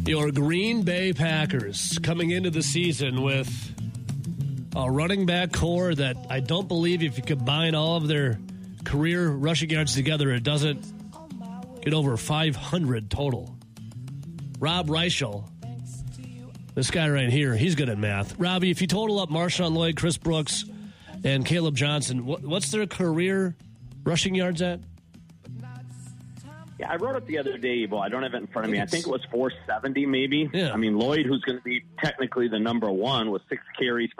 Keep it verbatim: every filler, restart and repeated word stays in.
Your Green Bay Packers coming into the season with a running back core that I don't believe if you combine all of their career rushing yards together, it doesn't get over five hundred total. Rob Reichel, this guy right here, he's good at math. Robbie, if you total up Marshawn Lloyd, Chris Brooks, and Caleb Johnson, what's their career rushing yards at? Yeah, I wrote it the other day, but I don't have it in front of me. I think it was four seventy maybe. Yeah. I mean, Lloyd, who's going to be technically the number one, with six carries